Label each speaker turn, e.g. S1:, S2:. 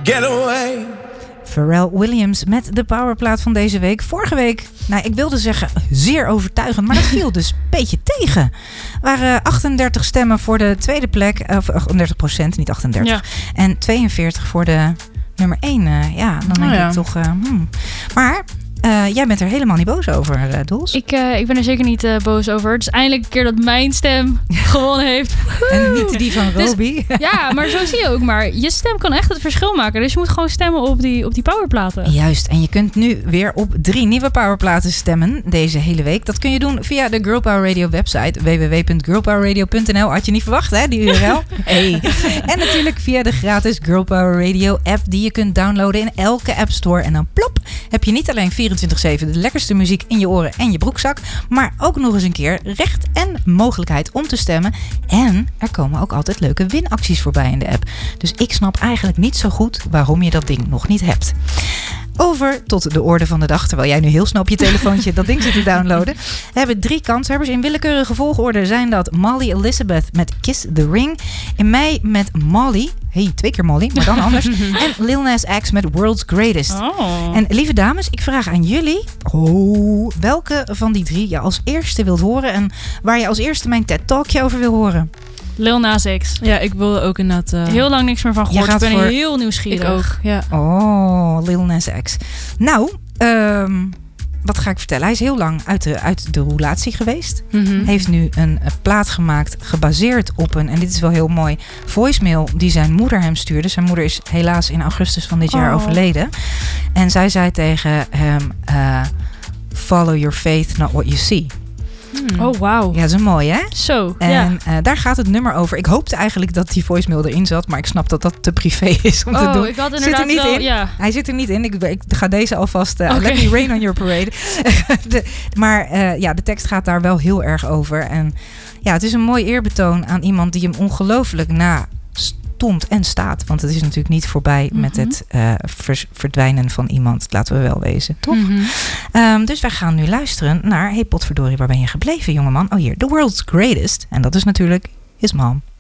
S1: get away.
S2: Pharrell Williams met de powerplaat van deze week. Vorige week, ik wilde zeggen zeer overtuigend, maar dat viel dus een beetje tegen. Er waren 38 stemmen voor de tweede plek, of 38%, niet 38. Ja. En 42 voor de nummer 1. Dan denk ik toch... Maar... jij bent er helemaal niet boos over, Doels.
S3: Ik ben er zeker niet boos over. Het is eindelijk een keer dat mijn stem gewonnen heeft.
S2: En niet die van Robbie.
S3: Dus, ja, maar zo zie je ook maar. Je stem kan echt het verschil maken. Dus je moet gewoon stemmen op die powerplaten.
S2: Juist. En je kunt nu weer op 3 nieuwe powerplaten stemmen deze hele week. Dat kun je doen via de Girl Power Radio website. www.girlpowerradio.nl. Had je niet verwacht, hè, die URL? Hey. En natuurlijk via de gratis Girl Power Radio app die je kunt downloaden in elke App Store. En dan plop, heb je niet alleen 24/7 de lekkerste muziek in je oren en je broekzak, maar ook nog eens een keer recht en mogelijkheid om te stemmen. En er komen ook altijd leuke winacties voorbij in de app. Dus ik snap eigenlijk niet zo goed waarom je dat ding nog niet hebt. Over tot de orde van de dag, terwijl jij nu heel snel op je telefoontje dat ding zit te downloaden. We hebben 3 kanshebbers. In willekeurige volgorde zijn dat Molly Elizabeth met Kiss the Ring. In mei met Molly. 2 keer Molly, maar dan anders. En Lil Nas X met World's Greatest. Oh. En lieve dames, ik vraag aan jullie... welke van die 3 je als eerste wilt horen... en waar je als eerste mijn TED-talkje over wil horen?
S3: Lil Nas X.
S4: Ja, ik wilde ook inderdaad...
S3: Heel lang niks meer van gehoord. Ik ben heel nieuwsgierig.
S4: Ik ook, ja.
S2: Oh, Lil Nas X. Nou, wat ga ik vertellen? Hij is heel lang uit de roulatie geweest. Mm-hmm. Heeft nu een plaat gemaakt gebaseerd op en dit is wel heel mooi, voicemail die zijn moeder hem stuurde. Zijn moeder is helaas in augustus van dit jaar overleden. En zij zei tegen hem, follow your faith, not what you see.
S3: Oh, wauw.
S2: Ja, dat is mooi, hè?
S3: Zo,
S2: en daar gaat het nummer over. Ik hoopte eigenlijk dat die voicemail erin zat, maar ik snap dat dat te privé is om te doen.
S3: Ik had inderdaad
S2: zit er niet
S3: wel,
S2: in.
S3: Ja.
S2: Hij zit er niet in. Ik ga deze alvast... Let me rain on your parade. Maar de tekst gaat daar wel heel erg over. En ja, het is een mooi eerbetoon aan iemand die hem ongelooflijk stond en staat. Want het is natuurlijk niet voorbij met het verdwijnen van iemand. Laten we wel wezen, toch? Mm-hmm. Dus wij gaan nu luisteren naar... Hey potverdorie, waar ben je gebleven, jongeman? Oh hier, The World's Greatest. En dat is natuurlijk his mom.